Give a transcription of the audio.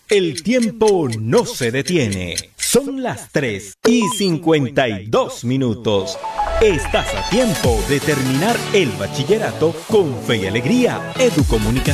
El tiempo no se detiene. Son las 3:52. Estás a tiempo de terminar el bachillerato con fe y alegría. Educomunicación.